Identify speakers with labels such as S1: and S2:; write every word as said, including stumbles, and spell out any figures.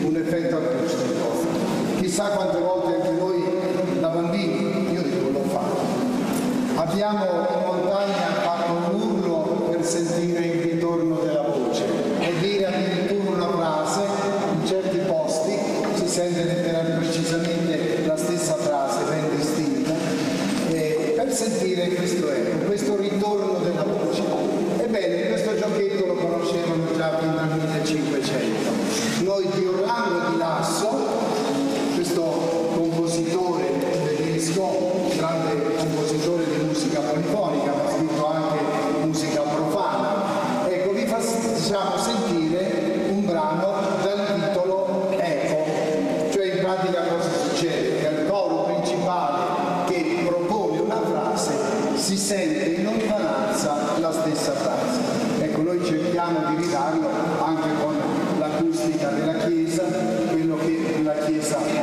S1: un effetto acustico. Chissà quante volte anche noi da bambini, io dico l'ho fatto, abbiamo in montagna fatto un urlo per sentire il ritorno della voce e dire addirittura una frase. In certi posti si sente letteralmente precisamente la stessa frase ben distinta, eh, per sentire questo eco, questo ritorno della voce. Ebbene, questo giochetto lo conoscevano già fin dal millecinquecento. Noi di Orlando di Lasso, questo compositore tedesco, grande compositore di musica polifonica, ma ha scritto anche musica profana, ecco, vi facciamo sentire un brano dal titolo Eco. Cioè, in pratica cosa succede? Che il coro principale che propone una frase si sente in lontananza la stessa frase. Ecco, noi cerchiamo di ridarlo anche con l'acustica della Chiesa, quello che la Chiesa